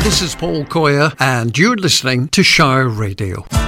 This is Paul Coyer, and you're listening to Shire Radio.